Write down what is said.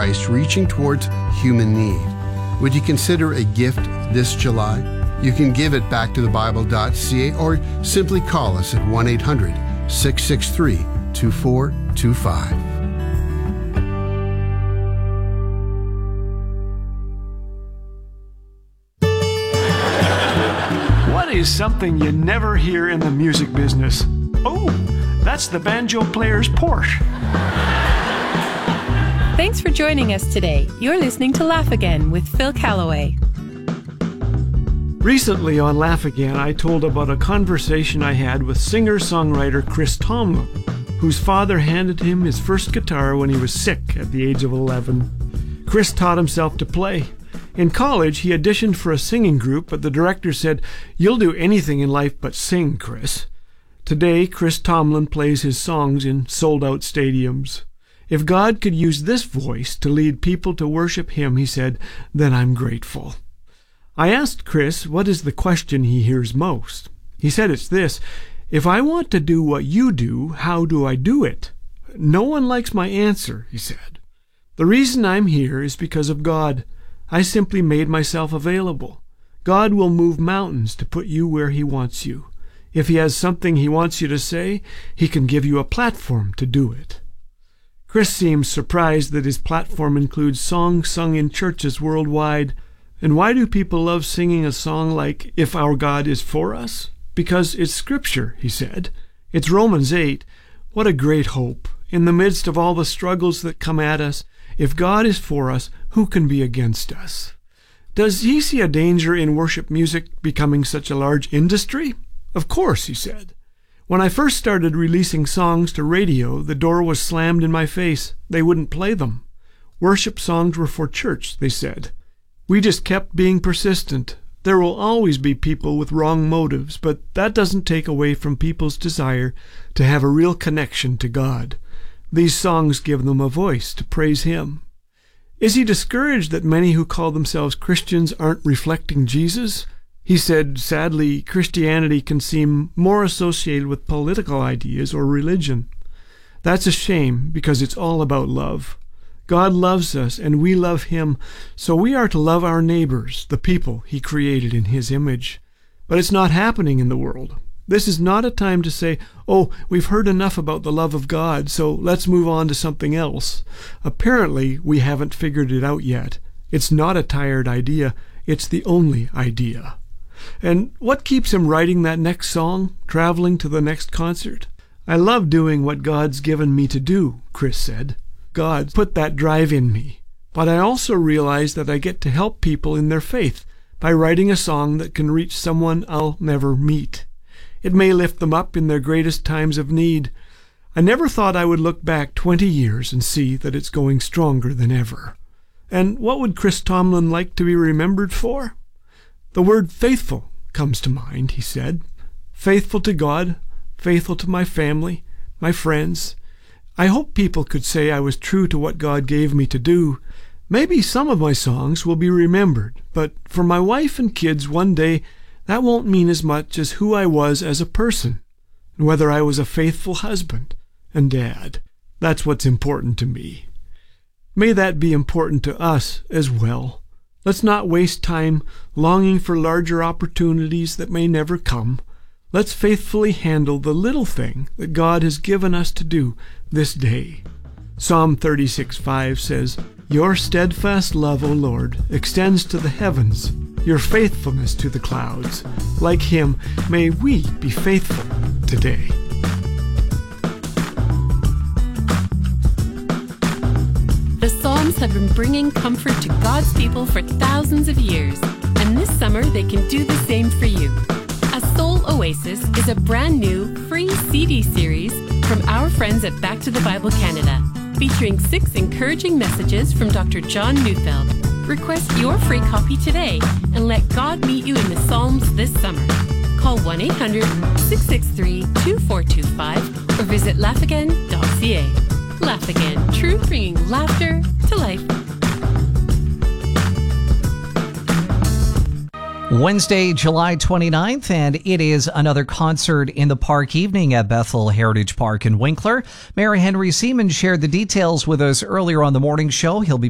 Christ reaching towards human need. Would you consider a gift this July? You can give it back to thebible.ca or simply call us at 1-800-663-2425. What is something you never hear in the music business? Oh, that's the banjo player's Porsche. Thanks for joining us today. You're listening to Laugh Again with Phil Callaway. Recently on Laugh Again, I told about a conversation I had with singer-songwriter Chris Tomlin, whose father handed him his first guitar when he was sick at the age of 11. Chris taught himself to play. In college, he auditioned for a singing group, but the director said, "You'll do anything in life but sing, Chris." Today, Chris Tomlin plays his songs in sold-out stadiums. If God could use this voice to lead people to worship Him, he said, then I'm grateful. I asked Chris what is the question he hears most. He said it's this: if I want to do what you do, how do I do it? No one likes my answer, he said. The reason I'm here is because of God. I simply made myself available. God will move mountains to put you where He wants you. If He has something He wants you to say, He can give you a platform to do it. Chris seems surprised that his platform includes songs sung in churches worldwide. And why do people love singing a song like "If Our God Is For Us"? Because it's Scripture, he said. It's Romans 8. What a great hope. In the midst of all the struggles that come at us, if God is for us, who can be against us? Does he see a danger in worship music becoming such a large industry? Of course, he said. When I first started releasing songs to radio, the door was slammed in my face. They wouldn't play them. Worship songs were for church, they said. We just kept being persistent. There will always be people with wrong motives, but that doesn't take away from people's desire to have a real connection to God. These songs give them a voice to praise Him. Is he discouraged that many who call themselves Christians aren't reflecting Jesus? He said, sadly, Christianity can seem more associated with political ideas or religion. That's a shame, because it's all about love. God loves us, and we love Him, so we are to love our neighbors, the people He created in His image. But it's not happening in the world. This is not a time to say, "Oh, we've heard enough about the love of God, so let's move on to something else." Apparently, we haven't figured it out yet. It's not a tired idea. It's the only idea. And what keeps him writing that next song, traveling to the next concert? I love doing what God's given me to do, Chris said. God put that drive in me. But I also realize that I get to help people in their faith by writing a song that can reach someone I'll never meet. It may lift them up in their greatest times of need. I never thought I would look back 20 years and see that it's going stronger than ever. And what would Chris Tomlin like to be remembered for? The word faithful comes to mind, he said. Faithful to God, faithful to my family, my friends. I hope people could say I was true to what God gave me to do. Maybe some of my songs will be remembered, but for my wife and kids one day, that won't mean as much as who I was as a person, and whether I was a faithful husband and dad. That's what's important to me. May that be important to us as well. Let's not waste time longing for larger opportunities that may never come. Let's faithfully handle the little thing that God has given us to do this day. Psalm 36:5 says, "Your steadfast love, O Lord, extends to the heavens, your faithfulness to the clouds. Like Him, may we be faithful today." The Psalms have been bringing comfort to God's people for thousands of years, and this summer they can do the same for you. A Soul Oasis is a brand new free CD series from our friends at Back to the Bible Canada, featuring 6 encouraging messages from Dr. John Neufeld. Request your free copy today and let God meet you in the Psalms this summer. Call 1-800-663-2425 or visit laughagain.ca. Laugh Again, truth bringing laughter to life. Wednesday, July 29th, and it is another concert in the park evening at Bethel Heritage Park in Winkler. Mayor Henry Seaman shared the details with us earlier on the morning show. He'll be